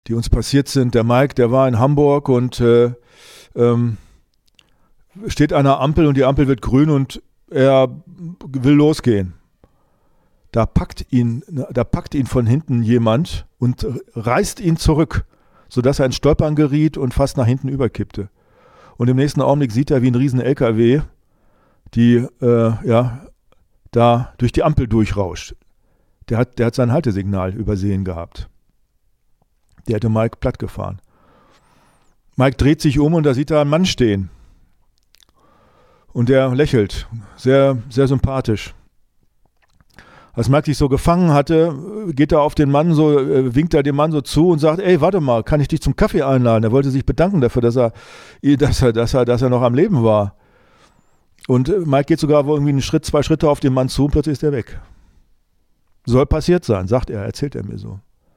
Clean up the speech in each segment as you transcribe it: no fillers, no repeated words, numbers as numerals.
die uns passiert sind. Der Mike, der war in Hamburg und steht an einer Ampel und die Ampel wird grün und er will losgehen. Da packt ihn von hinten jemand und reißt ihn zurück, sodass er ins Stolpern geriet und fast nach hinten überkippte. Und im nächsten Augenblick sieht er, wie ein riesen LKW die da durch die Ampel durchrauscht. Der hat sein Haltesignal übersehen gehabt. Der hätte Mike plattgefahren. Mike dreht sich um und da sieht er einen Mann stehen. Und der lächelt, sehr, sehr sympathisch. Als Mike sich so gefangen hatte, geht er auf den Mann so, winkt er dem Mann so zu und sagt, ey, warte mal, kann ich dich zum Kaffee einladen? Er wollte sich bedanken dafür, dass er noch am Leben war. Und Mike geht sogar irgendwie einen Schritt, 2 Schritte auf den Mann zu und plötzlich ist er weg. Soll passiert sein, sagt er, erzählt er mir so.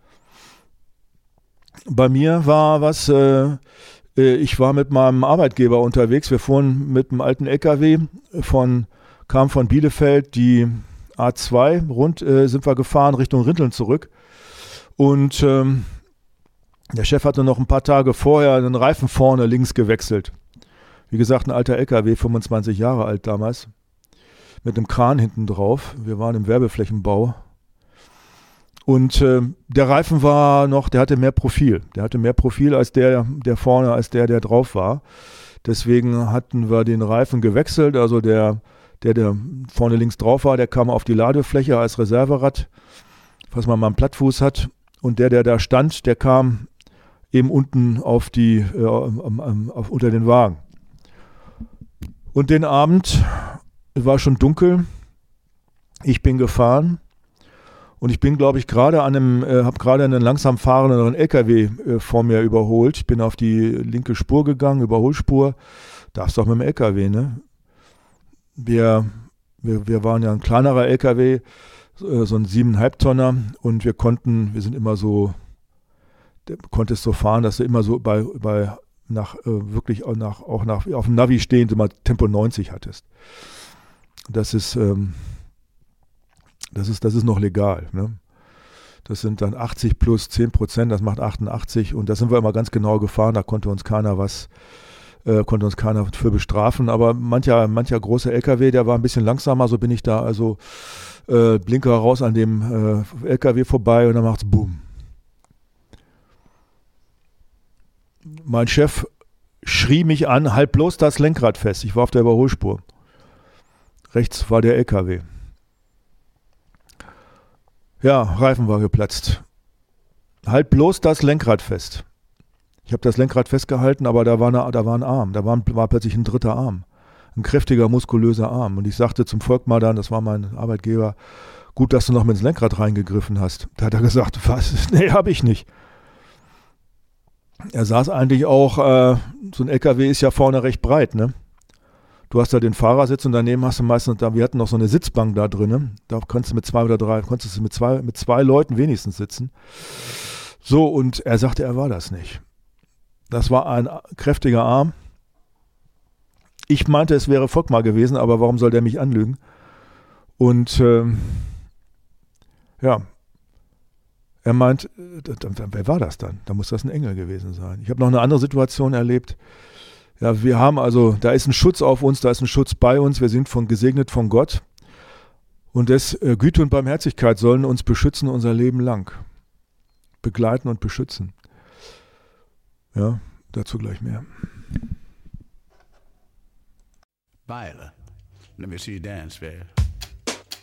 Bei mir war was, ich war mit meinem Arbeitgeber unterwegs, wir fuhren mit einem alten LKW, kam von Bielefeld die A2 sind wir gefahren Richtung Rinteln zurück und der Chef hatte noch ein paar Tage vorher einen Reifen vorne links gewechselt. Wie gesagt, ein alter LKW, 25 Jahre alt damals, mit einem Kran hinten drauf. Wir waren im Werbeflächenbau. Und der Reifen der hatte mehr Profil. Der hatte mehr Profil als der vorne, als der drauf war. Deswegen hatten wir den Reifen gewechselt. Also der vorne links drauf war, der kam auf die Ladefläche als Reserverad, falls man mal einen Plattfuß hat. Und der da stand, der kam eben unten auf unter den Wagen. Und den Abend, es war schon dunkel, ich bin gefahren und ich bin, glaube ich, habe gerade einen langsam fahrenden LKW vor mir überholt. Ich bin auf die linke Spur gegangen, Überholspur. Darfst doch mit dem LKW, ne? Wir waren ja ein kleinerer LKW, so ein 7,5 Tonner und wir sind immer so, konntest so fahren, dass du immer so auf dem Navi stehend immer Tempo 90 hattest. Das ist noch legal. Ne? Das sind dann 80 plus 10%, das macht 88 und da sind wir immer ganz genau gefahren, da konnte uns keiner für bestrafen, aber mancher große LKW, der war ein bisschen langsamer, so bin ich da also Blinker raus an dem LKW vorbei und dann macht's Boom. Mein Chef schrie mich an, halt bloß das Lenkrad fest. Ich war auf der Überholspur. Rechts war der LKW. Ja, Reifen war geplatzt. Halt bloß das Lenkrad fest. Ich habe das Lenkrad festgehalten, aber da war ein Arm. Da war plötzlich ein dritter Arm. Ein kräftiger, muskulöser Arm. Und ich sagte zum Volkmar dann, das war mein Arbeitgeber, gut, dass du noch mit ins Lenkrad reingegriffen hast. Da hat er gesagt, was? Nee, habe ich nicht. Er saß eigentlich auch, so ein LKW ist ja vorne recht breit, ne? Du hast da den Fahrersitz und daneben hast du meistens, wir hatten noch so eine Sitzbank da drin, ne? Da konntest du mit zwei Leuten wenigstens sitzen. So, und er sagte, er war das nicht. Das war ein kräftiger Arm. Ich meinte, es wäre Volkmar gewesen, aber warum soll der mich anlügen? Und er meint, wer war das dann? Da muss das ein Engel gewesen sein. Ich habe noch eine andere Situation erlebt. Ja, wir haben also, da ist ein Schutz auf uns, da ist ein Schutz bei uns. Wir sind gesegnet von Gott. Und Güte und Barmherzigkeit sollen uns beschützen unser Leben lang. Begleiten und beschützen. Ja, dazu gleich mehr. Viola, let me see you dance, babe.